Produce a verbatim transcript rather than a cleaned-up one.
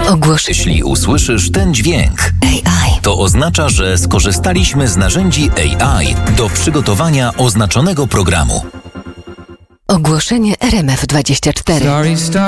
Ogłosz... Jeśli usłyszysz ten dźwięk, A I. to oznacza, że skorzystaliśmy z narzędzi A I do przygotowania oznaczonego programu. Ogłoszenie R M F dwadzieścia cztery.